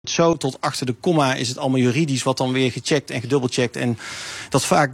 Zo tot achter de komma is het allemaal juridisch, wat dan weer gecheckt en gedubbelcheckt. En dat vaak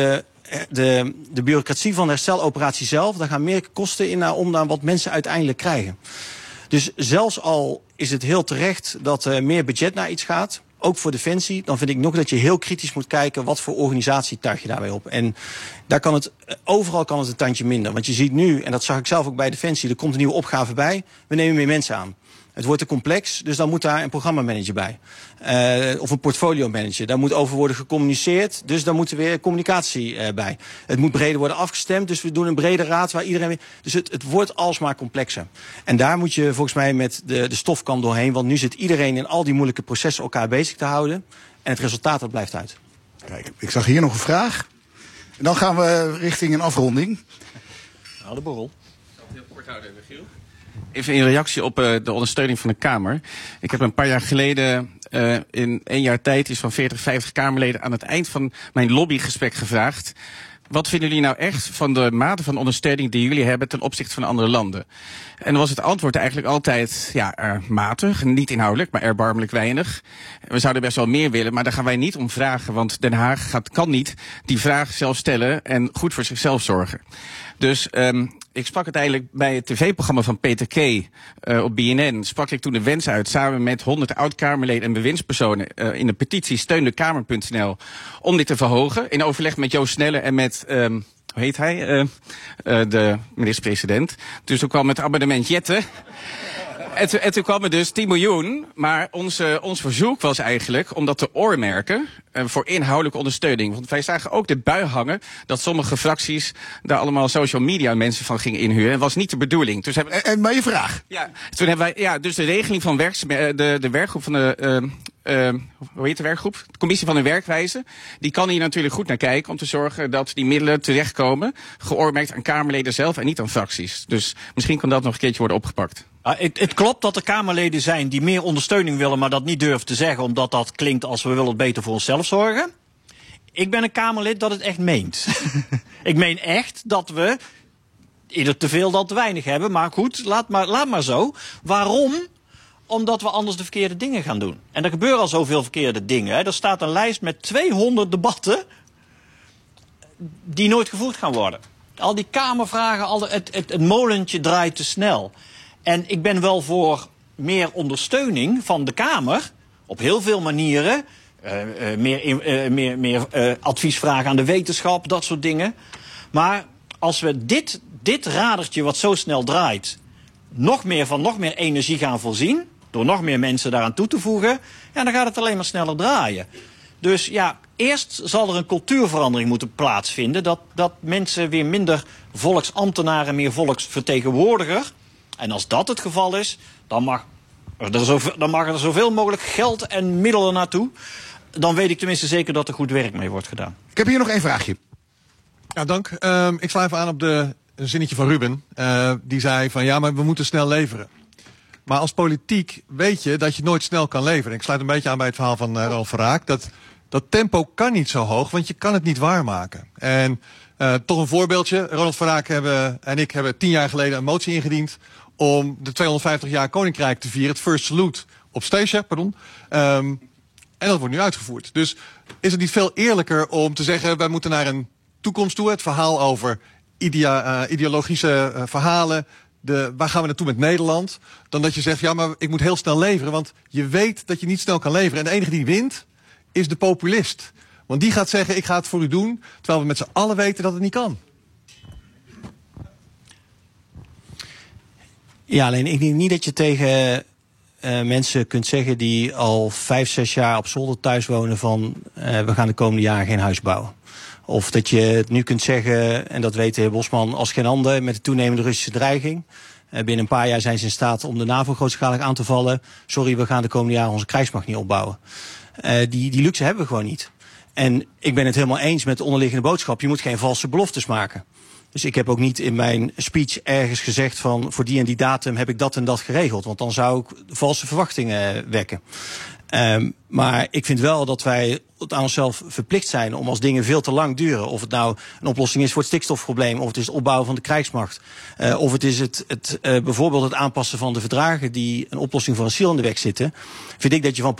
de bureaucratie van de hersteloperatie zelf, daar gaan meer kosten in om dan wat mensen uiteindelijk krijgen. Dus zelfs al is het heel terecht dat er meer budget naar iets gaat, ook voor Defensie, dan vind ik nog dat je heel kritisch moet kijken wat voor organisatie tuig je daarbij op. En daar overal kan het een tandje minder. Want je ziet nu, en dat zag ik zelf ook bij Defensie, er komt een nieuwe opgave bij, we nemen meer mensen aan. Het wordt te complex, dus dan moet daar een programmamanager bij. Of een portfolio manager. Daar moet over worden gecommuniceerd, dus daar moet er weer communicatie bij. Het moet breder worden afgestemd, dus we doen een brede raad waar iedereen... Dus het wordt alsmaar complexer. En daar moet je volgens mij met de stofkam doorheen, want nu zit iedereen in al die moeilijke processen elkaar bezig te houden. En het resultaat, dat blijft uit. Kijk, ik zag hier nog een vraag. En dan gaan we richting een afronding. Nou, de borrel. Ik zal het heel kort houden, Michiel. Even in reactie op de ondersteuning van de Kamer. Ik heb een paar jaar geleden in 1 jaar tijd iets van 40, 50 Kamerleden aan het eind van mijn lobbygesprek gevraagd: wat vinden jullie nou echt van de mate van ondersteuning die jullie hebben ten opzichte van andere landen? En dan was het antwoord eigenlijk altijd matig, niet inhoudelijk, maar erbarmelijk weinig. We zouden best wel meer willen, maar daar gaan wij niet om vragen, want Den Haag kan niet die vraag zelf stellen en goed voor zichzelf zorgen. Dus ik sprak uiteindelijk bij het tv-programma van Peter K. Op BNN. Sprak ik toen de wens uit samen met 100 oud-Kamerleden en bewindspersonen in de petitie steundekamer.nl om dit te verhogen. In overleg met Joost Snelle en met, hoe heet hij? De minister-president. Dus toen kwam het amendement Jette. En toen kwam er dus 10 miljoen, maar ons verzoek was eigenlijk om dat te oormerken voor inhoudelijke ondersteuning. Want wij zagen ook de bui hangen dat sommige fracties daar allemaal social media mensen van gingen inhuren. Dat was niet de bedoeling. Dus en maar je vraag? Ja, toen hebben wij, dus de regeling van de werkgroep van de... hoe heet de werkgroep? De commissie van de werkwijze. Die kan hier natuurlijk goed naar kijken om te zorgen dat die middelen terechtkomen, geoormerkt aan Kamerleden zelf en niet aan fracties. Dus misschien kan dat nog een keertje worden opgepakt. Het klopt dat er Kamerleden zijn die meer ondersteuning willen, maar dat niet durven te zeggen, omdat dat klinkt als we willen het beter voor onszelf zorgen. Ik ben een Kamerlid dat het echt meent. Ik meen echt dat we ieder te veel dan te weinig hebben, maar goed, laat maar zo. Waarom? Omdat we anders de verkeerde dingen gaan doen. En er gebeuren al zoveel verkeerde dingen. Hè. Er staat een lijst met 200 debatten die nooit gevoerd gaan worden. Al die Kamervragen, het molentje draait te snel. En ik ben wel voor meer ondersteuning van de Kamer, op heel veel manieren. Meer advies vragen aan de wetenschap, dat soort dingen. Maar als we dit radertje wat zo snel draait, nog meer energie gaan voorzien, door nog meer mensen daaraan toe te voegen, ja, dan gaat het alleen maar sneller draaien. Dus ja, eerst zal er een cultuurverandering moeten plaatsvinden, dat mensen weer minder volksambtenaren, meer volksvertegenwoordiger. En als dat het geval is, dan mag er zoveel mogelijk geld en middelen naartoe. Dan weet ik tenminste zeker dat er goed werk mee wordt gedaan. Ik heb hier nog 1 vraagje. Ja, dank. Ik sla even aan op een zinnetje van Ruben. Die zei van ja, maar we moeten snel leveren. Maar als politiek weet je dat je nooit snel kan leveren. Ik sluit een beetje aan bij het verhaal van Ronald van Raak. Dat tempo kan niet zo hoog, want je kan het niet waarmaken. En toch een voorbeeldje. Ronald van Raak en ik hebben 10 jaar geleden een motie ingediend om de 250 jaar Koninkrijk te vieren. Het First Salute op Statia, pardon. En dat wordt nu uitgevoerd. Dus is het niet veel eerlijker om te zeggen, wij moeten naar een toekomst toe. Het verhaal over ideologische verhalen. Waar gaan we naartoe met Nederland? Dan dat je zegt, ja, maar ik moet heel snel leveren. Want je weet dat je niet snel kan leveren. En de enige die wint, is de populist. Want die gaat zeggen, ik ga het voor u doen. Terwijl we met z'n allen weten dat het niet kan. Ja, alleen ik denk niet dat je tegen mensen kunt zeggen die al 5, 6 jaar op zolder thuis wonen van we gaan de komende jaren geen huis bouwen. Of dat je het nu kunt zeggen, en dat weet de heer Bosman als geen ander, met de toenemende Russische dreiging. Binnen een paar jaar zijn ze in staat om de NAVO grootschalig aan te vallen. Sorry, we gaan de komende jaren onze krijgsmacht niet opbouwen. Die luxe hebben we gewoon niet. En ik ben het helemaal eens met de onderliggende boodschap. Je moet geen valse beloftes maken. Dus ik heb ook niet in mijn speech ergens gezegd van voor die en die datum heb ik dat en dat geregeld. Want dan zou ik valse verwachtingen wekken. Maar ik vind wel dat wij aan onszelf verplicht zijn om als dingen veel te lang duren. Of het nou een oplossing is voor het stikstofprobleem, of het is het opbouwen van de krijgsmacht. Of het is bijvoorbeeld het aanpassen van de verdragen die een oplossing voor asiel in de weg zitten. Vind ik dat je van